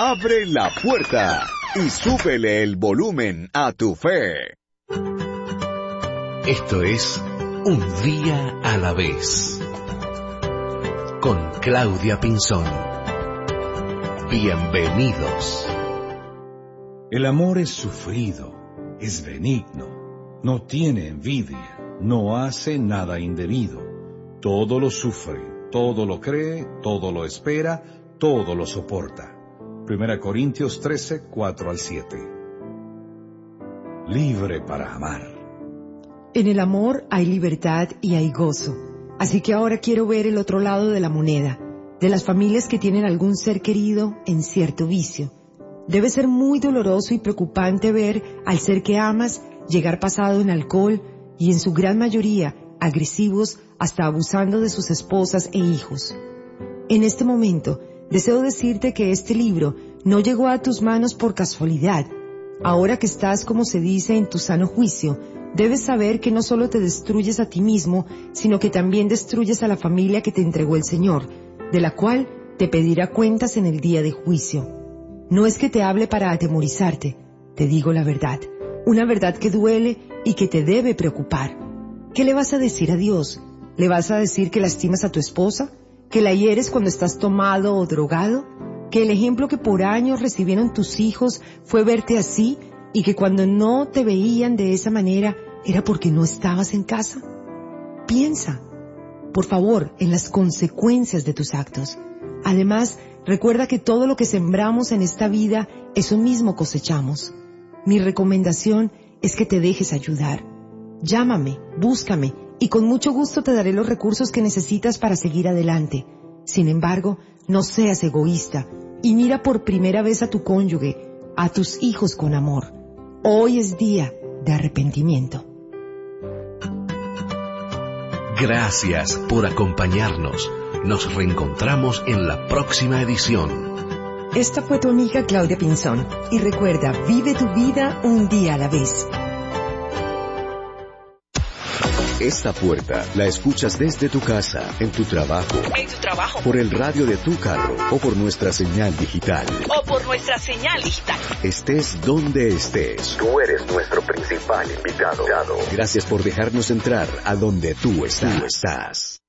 Abre la puerta y súbele el volumen a tu fe. Esto es Un Día a la Vez, con Claudia Pinzón. Bienvenidos. El amor es sufrido, es benigno, no tiene envidia, no hace nada indebido. Todo lo sufre, todo lo cree, todo lo espera, todo lo soporta. 1 Corintios 13, 4 al 7. Libre para amar. En el amor hay libertad y hay gozo. Así que ahora quiero ver el otro lado de la moneda, de las familias que tienen algún ser querido en cierto vicio. Debe ser muy doloroso y preocupante ver al ser que amas llegar pasado en alcohol y en su gran mayoría agresivos hasta abusando de sus esposas e hijos. En este momento, deseo decirte que este libro no llegó a tus manos por casualidad. Ahora que estás, como se dice, en tu sano juicio, debes saber que no solo te destruyes a ti mismo, sino que también destruyes a la familia que te entregó el Señor, de la cual te pedirá cuentas en el día de juicio. No es que te hable para atemorizarte, te digo la verdad, una verdad que duele y que te debe preocupar. ¿Qué le vas a decir a Dios? ¿Le vas a decir que lastimas a tu esposa? ¿Que la hieres cuando estás tomado o drogado? ¿Que el ejemplo que por años recibieron tus hijos fue verte así y que cuando no te veían de esa manera era porque no estabas en casa? Piensa, por favor, en las consecuencias de tus actos. Además, recuerda que todo lo que sembramos en esta vida, eso mismo cosechamos. Mi recomendación es que te dejes ayudar. Llámame, búscame y con mucho gusto te daré los recursos que necesitas para seguir adelante. Sin embargo, no seas egoísta y mira por primera vez a tu cónyuge, a tus hijos con amor. Hoy es día de arrepentimiento. Gracias por acompañarnos. Nos reencontramos en la próxima edición. Esta fue tu amiga Claudia Pinzón. Y recuerda, vive tu vida un día a la vez. Esta puerta la escuchas desde tu casa, en tu trabajo, por el radio de tu carro o por nuestra señal digital. Estés donde estés, tú eres nuestro principal invitado. Gracias por dejarnos entrar a donde tú estás.